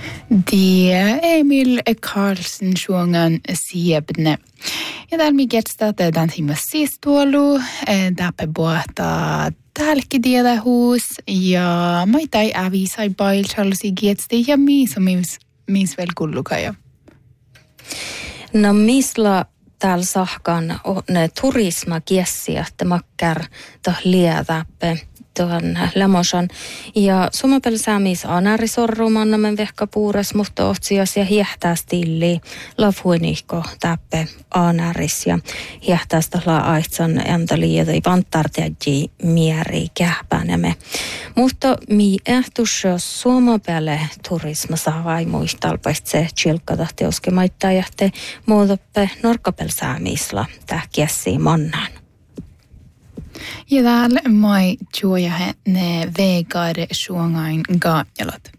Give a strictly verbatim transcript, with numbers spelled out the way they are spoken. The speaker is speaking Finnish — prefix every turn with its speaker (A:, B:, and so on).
A: Det Emil Karlsson sjunger Siebne. Ja täällä mi getsta tämän timma siistuolu, täpä båta tälkidiellä huus ja maitai avisai bail chalsi getsti ja miis on mis, mis vel kullukaja.
B: No misla täällä sahkan ne turisma kiessiä, että makkar toh liätäpä tuon lämosan. Ja sumapel saamis anarisorrumannamen vehkapuures, mutta otsias ja hiehtää stilli lafuinihko täppe anaris ja hiehtää stalla aitsan äntali ja vanttartiaji mieri kähpänemme. Mutta mi ehtus sumapelle turisma saa vai muistalpaist se chilkkatahti oskemaittaa jähte muutoppe norkkapel saamisla tähkiessiin mannaan.
A: Ja täällä mai juojahe ne vegaare suongain gaanjalat.